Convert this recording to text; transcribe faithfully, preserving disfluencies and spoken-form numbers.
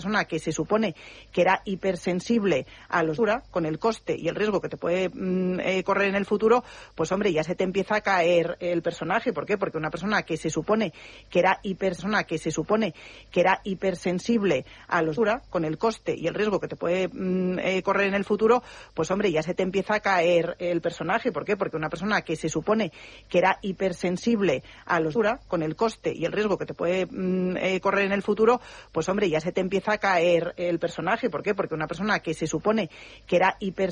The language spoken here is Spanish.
persona que se supone que era hipersensible a los con el coste y el riesgo que te puede mm, eh, correr en el futuro, pues hombre, ya se te empieza a caer el personaje. ¿Por qué? Porque una persona que se supone que era hipersona, que se supone que era hipersensible a los con el coste y el riesgo que te puede mm, eh, correr en el futuro, pues hombre, ya se te empieza a caer el personaje. ¿Por qué? Porque una persona que se supone que era hipersensible a los con el coste y el riesgo que te puede mm, eh, correr en el futuro, pues hombre, ya se te empieza a caer el personaje. ¿Por qué? Porque una persona que se supone que era hiper